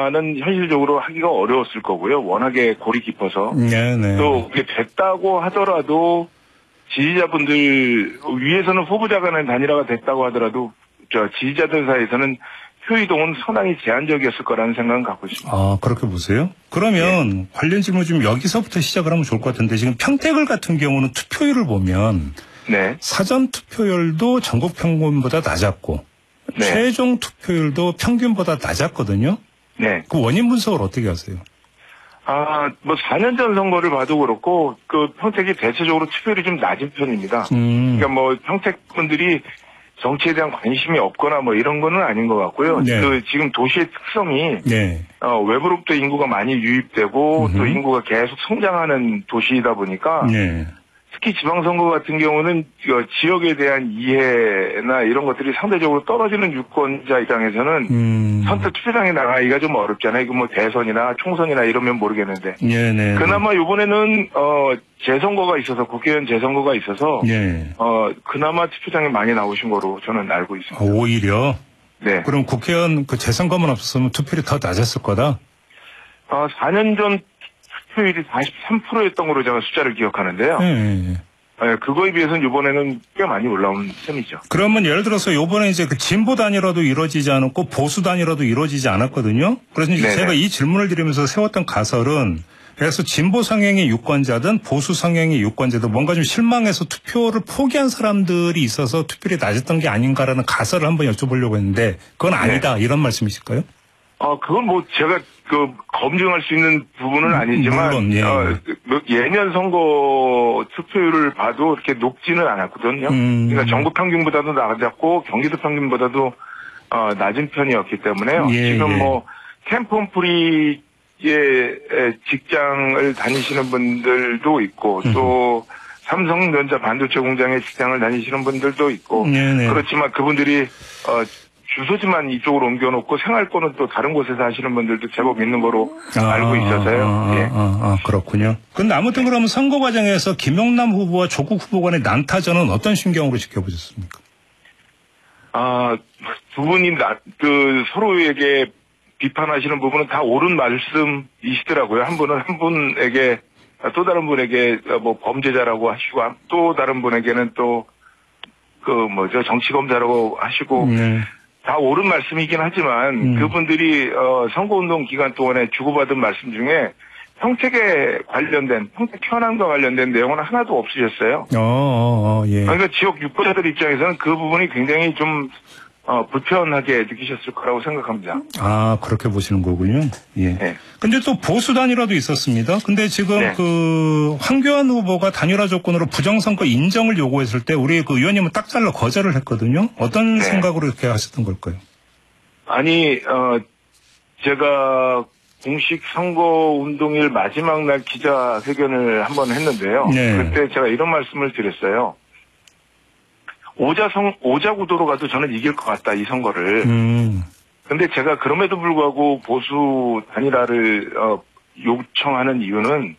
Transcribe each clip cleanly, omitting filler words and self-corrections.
전화는 현실적으로 하기가 어려웠을 거고요. 워낙에 골이 깊어서. 네네. 또 그게 됐다고 하더라도 지지자분들 위에서는 후보자 간의 단일화가 됐다고 하더라도 지지자들 사이에서는 표 이동은 상당히 제한적이었을 거라는 생각은 갖고 있습니다. 아, 그렇게 보세요? 그러면 관련 질문 좀 여기서부터 시작을 하면 좋을 것 같은데 지금 평택을 같은 경우는 투표율을 보면 네. 사전 투표율도 전국 평균보다 낮았고 네. 최종 투표율도 평균보다 낮았거든요. 네. 그 원인 분석을 어떻게 하세요? 뭐 4년 전 선거를 봐도 그렇고 그 평택이 대체적으로 투표율이 좀 낮은 편입니다. 그러니까 뭐 평택 분들이 정치에 대한 관심이 없거나 뭐 이런 거는 아닌 것 같고요. 네. 그 지금 도시의 특성이 네. 외부로부터 인구가 많이 유입되고 또 인구가 계속 성장하는 도시이다 보니까 네. 특히 지방선거 같은 경우는 지역에 대한 이해나 이런 것들이 상대적으로 떨어지는 유권자 입장에서는 선택 투표장에 나가기가 좀 어렵잖아요. 이거 뭐 대선이나 총선이나 이러면 모르겠는데. 네네. 그나마 이번에는 재선거가 있어서 국회의원 재선거가 있어서 네. 그나마 투표장에 많이 나오신 거로 저는 알고 있습니다. 오히려. 네. 그럼 국회의원 그 재선거만 없었으면 투표율이 더 낮았을 거다. 4년 전 투표율이 43%였던 걸로 제가 숫자를 기억하는데요. 네. 그거에 비해서는 이번에는 꽤 많이 올라온 셈이죠. 그러면 예를 들어서 이번에 이제 그 진보 단위라도 이루어지지 않았고 보수 단위라도 이루어지지 않았거든요. 그래서 이제 네네. 제가 이 질문을 드리면서 세웠던 가설은 그래서 진보 성향의 유권자든 보수 성향의 유권자든 뭔가 좀 실망해서 투표를 포기한 사람들이 있어서 투표율이 낮았던 게 아닌가라는 가설을 한번 여쭤보려고 했는데 그건 아니다. 이런 말씀이실까요? 그건 뭐 제가 검증할 수 있는 부분은 아니지만 물론, 예. 예년 선거 투표율을 봐도 이렇게 높지는 않았거든요. 그러니까 전국 평균보다도 낮았고 경기도 평균보다도 낮은 편이었기 때문에요. 예, 지금 예. 뭐 캠프홈프리의 직장을 다니시는 분들도 있고 또 삼성전자 반도체 공장에 직장을 다니시는 분들도 있고 네네. 그렇지만 그분들이 주소지만 이쪽으로 옮겨놓고 생활권은 또 다른 곳에서 하시는 분들도 제법 있는 거로 알고 있어서요. 그렇군요. 근데 아무튼 그러면 선거 과정에서 김영남 후보와 조국 후보 간의 난타전은 어떤 심경으로 지켜보셨습니까? 두 분이 서로에게 비판하시는 부분은 다 옳은 말씀이시더라고요. 한 분은 한 분에게 또 다른 분에게 뭐 범죄자라고 하시고 또 다른 분에게는 또 정치검사라고 하시고 다 옳은 말씀이긴 하지만 그분들이 선거운동 기간 동안에 주고받은 말씀 중에 평택에 관련된 평택 현안과 관련된 내용은 하나도 없으셨어요. 예. 그러니까 지역 유권자들 입장에서는 그 부분이 굉장히 좀 불편하게 느끼셨을 거라고 생각합니다. 그렇게 보시는 거군요. 예. 네. 근데 또 보수 단일화도 있었습니다. 근데 지금 네. 황교안 후보가 단일화 조건으로 부정선거 인정을 요구했을 때 우리 그 의원님은 딱 잘라 거절을 했거든요. 어떤 네. 생각으로 이렇게 하셨던 걸까요? 아니, 제가 공식 선거 운동일 마지막 날 기자회견을 한번 했는데요. 네. 그때 제가 이런 말씀을 드렸어요. 오자 구도로 가도 저는 이길 것 같다, 이 선거를. 근데 제가 그럼에도 불구하고 보수 단일화를 요청하는 이유는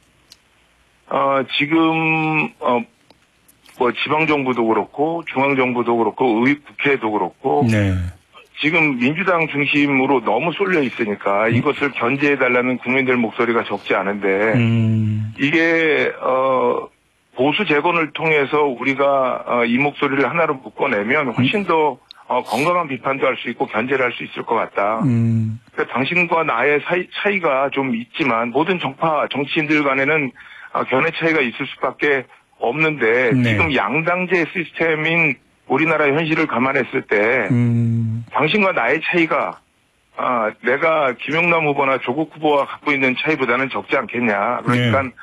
지금 뭐 지방정부도 그렇고 중앙정부도 그렇고 국회도 그렇고 네. 지금 민주당 중심으로 너무 쏠려 있으니까 이것을 견제해달라는 국민들 목소리가 적지 않은데 이게 보수 재건을 통해서 우리가 이 목소리를 하나로 묶어내면 훨씬 더 건강한 비판도 할 수 있고 견제를 할 수 있을 것 같다. 그러니까 당신과 나의 차이가 좀 있지만 모든 정치인들 간에는 견해 차이가 있을 수밖에 없는데 네. 지금 양당제 시스템인 우리나라 현실을 감안했을 때 당신과 나의 차이가 내가 김영남 후보나 조국 후보가 갖고 있는 차이보다는 적지 않겠냐. 그러니까 네.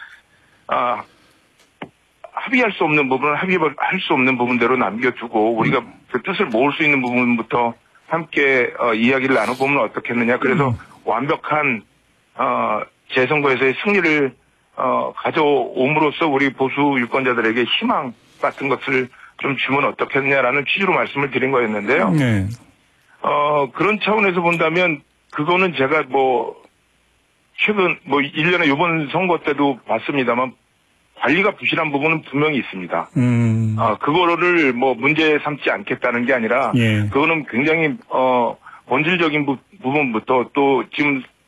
합의할 수 없는 부분은 합의할 수 없는 부분대로 남겨두고 우리가 그 뜻을 모을 수 있는 부분부터 함께 이야기를 나눠보면 어떻겠느냐. 그래서 완벽한 재선거에서의 승리를 가져옴으로써 우리 보수 유권자들에게 희망 같은 것을 좀 주면 어떻겠냐라는 취지로 말씀을 드린 거였는데요. 네. 그런 차원에서 본다면 그거는 제가 최근 1년에 이번 선거 때도 봤습니다만 관리가 부실한 부분은 분명히 있습니다. 그거를 문제 삼지 않겠다는 게 아니라 예. 그거는 굉장히 본질적인 부분부터 또 지금